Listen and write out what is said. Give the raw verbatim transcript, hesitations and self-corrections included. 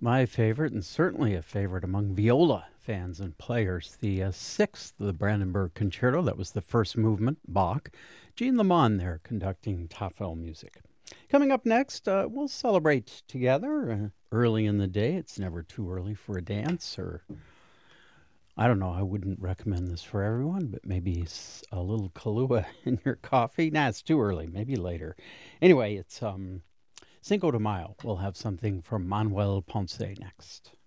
My favorite, and certainly a favorite among viola fans and players, the uh, sixth, the Brandenburg Concerto. That was the first movement, Bach. Jean Lemon there conducting Tafel music. Coming up next, uh, we'll celebrate together uh, early in the day. It's never too early for a dance, or I don't know, I wouldn't recommend this for everyone, but maybe s- a little Kahlua in your coffee. Nah, it's too early, maybe later. Anyway, it's um, Cinco de Mayo. We'll have something from Manuel Ponce next.